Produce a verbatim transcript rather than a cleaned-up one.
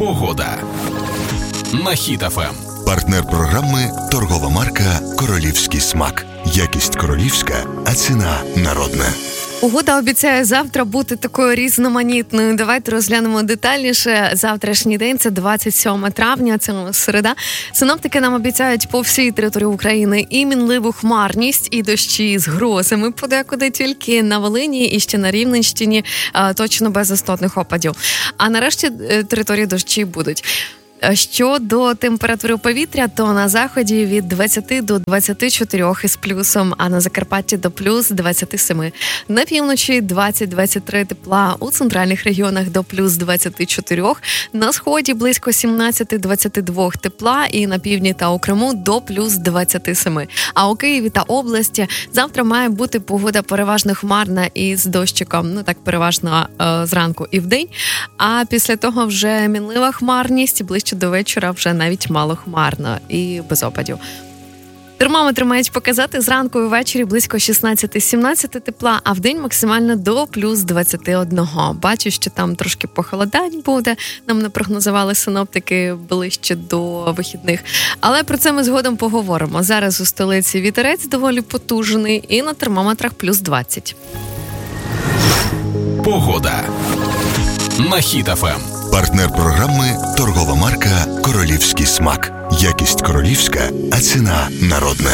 Погода на Хіт еф ем. Партнер програми – торгова марка «Королівський смак». Якість королівська, а ціна народна. Погода обіцяє завтра бути такою різноманітною. Давайте розглянемо детальніше. Завтрашній день – це двадцять сьоме травня, це середа. Синоптики нам обіцяють по всій території України і мінливу хмарність, і дощі з грозами подекуди, тільки на Волині і ще на Рівненщині точно без істотних опадів. А нарешті території дощі будуть. Щодо температури повітря, то на заході від двадцяти до двадцяти чотирьох із плюсом, а на Закарпатті до плюс двадцяти семи. На півночі двадцять - двадцять три тепла, у центральних регіонах до плюс двадцяти чотирьох, на сході близько сімнадцять - двадцять два тепла і на півдні та у Криму до плюс двадцяти семи. А у Києві та області завтра має бути погода переважно хмарна із дощиком, ну так переважно е, зранку і вдень, а після того вже мінлива хмарність, ближче до вечора вже навіть малохмарно і без опадів. Термометри мають показати зранку і ввечері близько шістнадцять - сімнадцять тепла, а вдень максимально до плюс двадцяти одного. Бачу, що там трошки похолодань буде, нам не прогнозували синоптики ближче до вихідних. Але про це ми згодом поговоримо. Зараз у столиці вітерець доволі потужний і на термометрах плюс двадцять. Погода на Хіт еф ем. Партнер програми – торгова марка «Королівський смак». Якість королівська, а ціна народна.